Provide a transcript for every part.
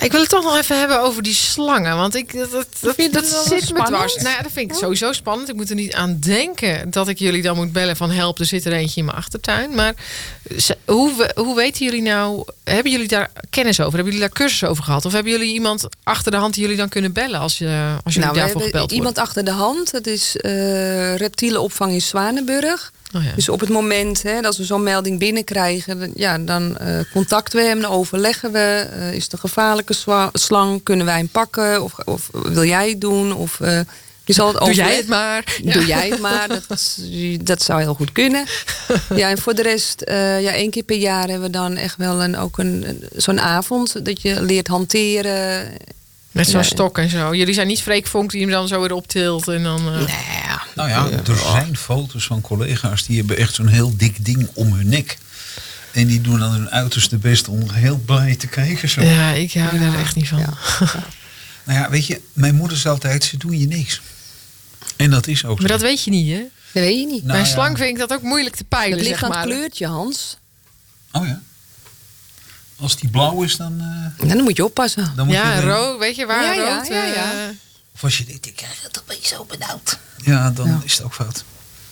Ik wil het toch nog even hebben over die slangen. Want dat zit me dwars. Nou ja, dat vind ik sowieso spannend. Ik moet er niet aan denken dat ik jullie dan moet bellen van help, er zit er eentje in mijn achtertuin. Maar hoe weten jullie nou, hebben jullie daar kennis over? Hebben jullie daar cursus over gehad? Of hebben jullie iemand achter de hand die jullie dan kunnen bellen als jullie daarvoor gebeld worden? Iemand achter de hand. Dat is reptielenopvang in Zwanenburg. Oh ja. Dus op het moment dat we zo'n melding binnenkrijgen, dan contacten we hem, dan overleggen we. Is het een gevaarlijke slang? Kunnen wij hem pakken? Of wil jij het doen? Of je zal het Doe jij het maar. Doe jij het maar. Dat zou heel goed kunnen. Ja, en voor de rest, 1 keer per jaar hebben we dan echt wel zo'n avond dat je leert hanteren. Met zo'n stok en zo. Jullie zijn niet Freekvonk die hem dan zo weer optilt en dan... Nou ja, er zijn foto's van collega's die hebben echt zo'n heel dik ding om hun nek. En die doen dan hun uiterste best om heel blij te kijken. Zo. Ja, ik hou daar echt niet van. Ja. Nou ja, weet je, mijn moeder zei altijd, ze doen je niks. En dat is ook zo. Maar dat weet je niet, hè? Dat weet je niet. Bij een slang vind ik dat ook moeilijk te peilen, Het ligt zeg aan maar. het kleurtje, Hans. Oh ja. Als die blauw is, dan... Dan moet je oppassen. Dan moet je rood, weet je waar Ja, rood? ja. Of als je denkt, ik krijg het toch een beetje zo benauwd. Ja, dan is het ook fout.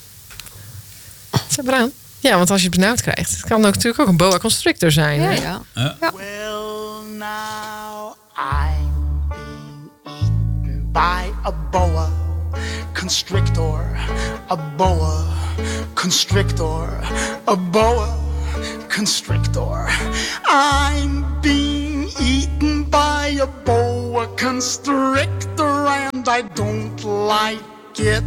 Zo bruin. Ja, want als je het benauwd krijgt, het kan natuurlijk ook een boa constrictor zijn. Hè? Ja. Well, now I'm being eaten by a boa constrictor. A boa constrictor. A boa constrictor. I'm being eaten by a boa constrictor and I don't like it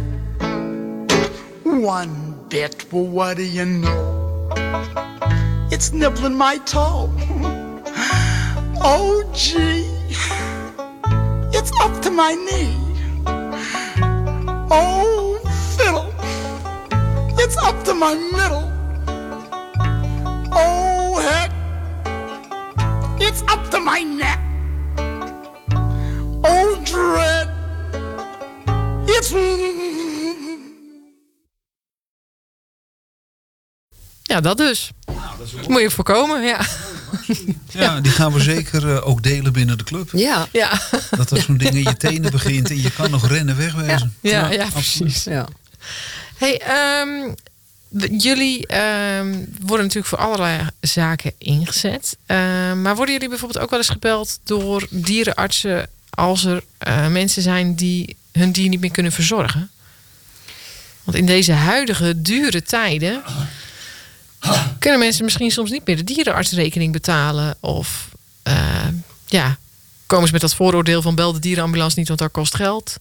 one bit. Well, what do you know? It's nibbling my toe. Oh, gee, it's up to my knee. Oh, fiddle, it's up to my middle. Oh, heck, it's up to my neck. Oh, dread, it's... Ja, dat dus. Moet je voorkomen, ja. Ja, die gaan we zeker ook delen binnen de club. Ja. Dat er zo'n ding in je tenen begint en je kan nog rennen wegwezen. Ja, precies. Ja. Hey, jullie worden natuurlijk voor allerlei zaken ingezet. Maar worden jullie bijvoorbeeld ook wel eens gebeld door dierenartsen als er mensen zijn die hun dier niet meer kunnen verzorgen? Want in deze huidige dure tijden kunnen mensen misschien soms niet meer de dierenartsrekening betalen. Of komen ze met dat vooroordeel van bel de dierenambulance niet, want dat kost geld.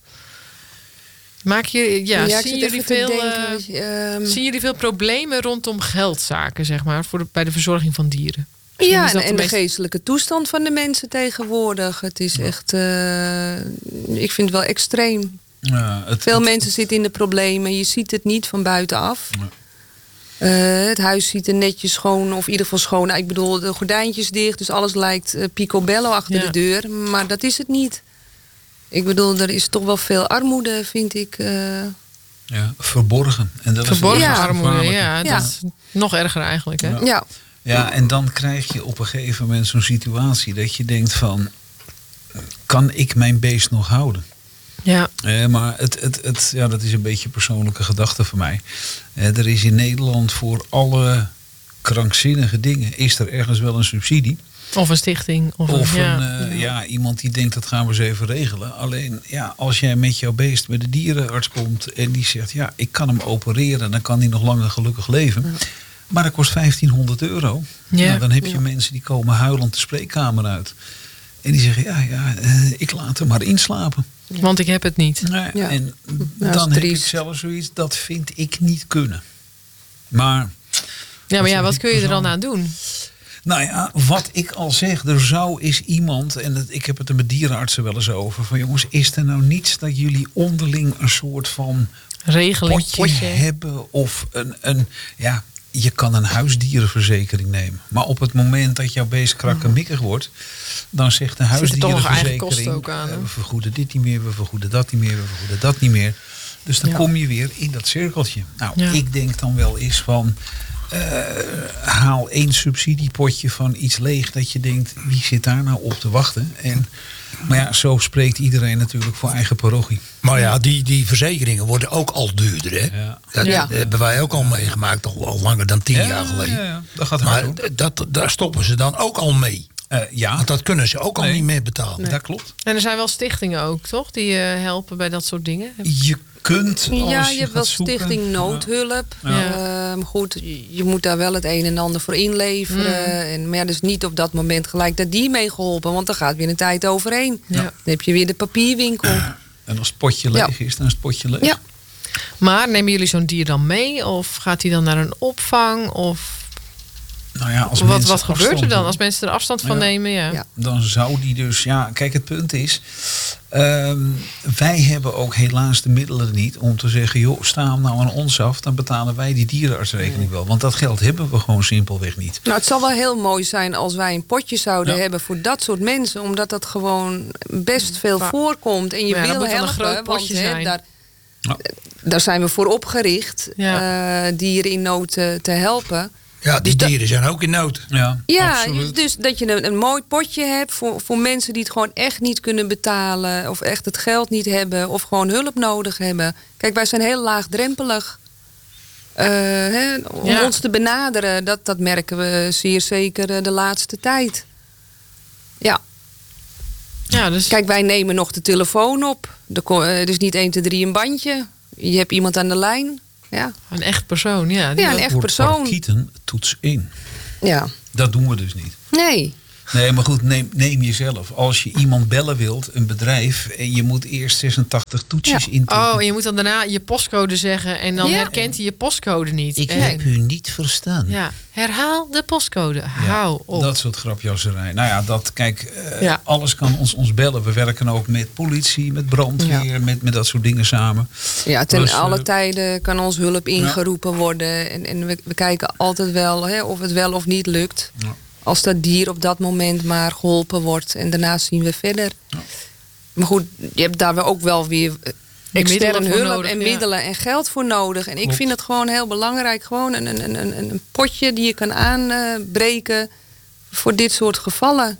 Zien jullie veel problemen rondom geldzaken, zeg maar, bij de verzorging van dieren? Ja, en de geestelijke toestand van de mensen tegenwoordig. Het is echt, ik vind het wel extreem. Ja, Veel mensen zitten in de problemen. Je ziet het niet van buitenaf. Ja. Het huis ziet er netjes schoon, of in ieder geval schoon. Ik bedoel, de gordijntjes dicht, dus alles lijkt picobello achter de deur. Maar dat is het niet. Ik bedoel, er is toch wel veel armoede, vind ik. Verborgen. En dat verborgen is armoede, dat is nog erger eigenlijk. Hè? Ja, en dan krijg je op een gegeven moment zo'n situatie dat je denkt van, kan ik mijn beest nog houden? Ja. Maar dat is een beetje een persoonlijke gedachte voor mij. Er is in Nederland voor alle krankzinnige dingen, is er ergens wel een subsidie. Of een stichting. Of iemand die denkt, dat gaan we eens even regelen. Alleen, als jij met jouw beest bij de dierenarts komt en die zegt, ik kan hem opereren, dan kan hij nog langer gelukkig leven. Ja. Maar dat kost €1500. Ja. Nou, dan heb je mensen die komen huilend de spreekkamer uit. En die zeggen, ik laat hem maar inslapen. Ja. Want ik heb het niet. En dan heb ik zelf zoiets, dat vind ik niet kunnen. Maar... wat kun je er dan aan doen? Nou ja, wat ik al zeg, er zou eens iemand, en ik heb het er met dierenartsen wel eens over, van jongens, is er nou niets dat jullie onderling een soort van potje hebben of je kan een huisdierenverzekering nemen. Maar op het moment dat jouw beest krakkemikkig wordt, dan zegt de huisdierenverzekering, we vergoeden dit niet meer, we vergoeden dat niet meer, we vergoeden dat niet meer. Dus dan kom je weer in dat cirkeltje. Nou, ik denk dan wel eens van, haal 1 subsidiepotje van iets leeg dat je denkt, wie zit daar nou op te wachten? Maar ja, zo spreekt iedereen natuurlijk voor eigen parochie. Maar ja, die verzekeringen worden ook al duurder. Hè? Ja. Dat hebben wij ook al meegemaakt, al langer dan 10 jaar geleden. Ja, dat gaat hard, maar daar stoppen ze dan ook al mee. Want dat kunnen ze ook al niet meer betalen. Nee. Dat klopt. En er zijn wel stichtingen ook, toch? Die helpen bij dat soort dingen. Je kunt als je hebt wel Stichting Noodhulp. Ja. Goed, je moet daar wel het een en ander voor inleveren. Maar dus niet op dat moment gelijk dat die mee geholpen. Want dan gaat weer een tijd overheen. Ja. Dan heb je weer de papierwinkel. En als het potje leeg is, dan is het potje leeg. Ja. Maar nemen jullie zo'n dier dan mee? Of gaat hij dan naar een opvang? Of Nou ja, als wat gebeurt er dan als mensen er afstand van nemen? Ja. Dan zou die dus... Ja, kijk, het punt is... wij hebben ook helaas de middelen niet om te zeggen... joh, sta hem nou aan ons af, dan betalen wij die dierenartsrekening wel. Want dat geld hebben we gewoon simpelweg niet. Nou, het zal wel heel mooi zijn als wij een potje zouden hebben voor dat soort mensen. Omdat dat gewoon best veel voorkomt. En je wil helpen, een groot potje zijn. Daar zijn we voor opgericht. Dieren in nood te helpen. Ja, die dieren zijn ook in nood. Ja, dus dat je een mooi potje hebt voor mensen die het gewoon echt niet kunnen betalen. Of echt het geld niet hebben. Of gewoon hulp nodig hebben. Kijk, wij zijn heel laagdrempelig. Om ons te benaderen, dat merken we zeer zeker de laatste tijd. Ja. Dus... Kijk, wij nemen nog de telefoon op. Er is niet 1, 2, 3 een bandje. Je hebt iemand aan de lijn. Ja. Een echt persoon, ja. Een echt persoon. Voor parkieten toets 1. Ja. Dat doen we dus niet. Nee, maar goed, neem jezelf. Als je iemand bellen wilt, een bedrijf... en je moet eerst 86 toetsjes intikken. Oh, en je moet dan daarna je postcode zeggen... en dan herkent hij je postcode niet. Ik heb u niet verstaan. Ja. Herhaal de postcode. Hou op. Dat soort grapjasserij. Nou ja, alles kan ons bellen. We werken ook met politie, met brandweer, met dat soort dingen samen. Ja, ten alle tijden kan ons hulp ingeroepen worden. En we kijken altijd wel of het wel of niet lukt. Ja. Als dat dier op dat moment maar geholpen wordt. En daarna zien we verder. Ja. Maar goed, je hebt daar ook wel weer externe hulp nodig, en middelen en geld voor nodig. En ik vind het gewoon heel belangrijk. Gewoon een potje die je kan aanbreken voor dit soort gevallen.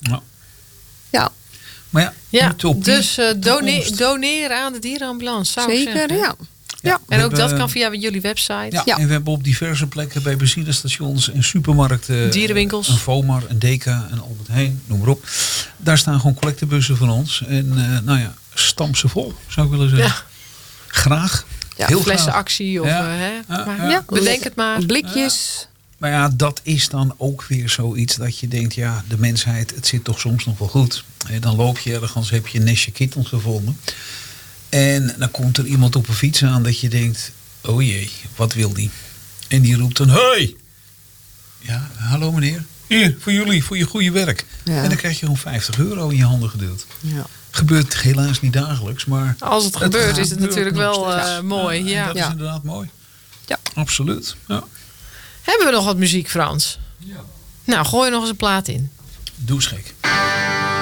Ja. Maar dus doneren aan de dierenambulance. Zou ik zeggen. Ja. En ook dat kan via jullie website. Ja. En we hebben op diverse plekken bij benzinestations en supermarkten... dierenwinkels. Een Vomar, een Deka, een Albert Heijn, noem maar op. Daar staan gewoon collectebussen van ons. En stamp ze vol, zou ik willen zeggen. Ja. Graag. Ja, heel flessenactie of bedenk het maar. Blikjes. Ja. Maar ja, dat is dan ook weer zoiets dat je denkt... ja, de mensheid, het zit toch soms nog wel goed. Dan loop je ergens, heb je een nestje kittens gevonden... En dan komt er iemand op een fiets aan dat je denkt... oh jee, wat wil die? En die roept dan... Hey! Ja, hallo meneer. Hier, voor jullie, voor je goede werk. Ja. En dan krijg je gewoon €50 in je handen gedeeld. Ja. Gebeurt helaas niet dagelijks, maar... Als het gebeurt is het natuurlijk wel mooi. Ja. Dat is inderdaad mooi. Ja. Absoluut. Ja. Hebben we nog wat muziek, Frans? Ja. Nou, gooi er nog eens een plaat in. Doe eens gek.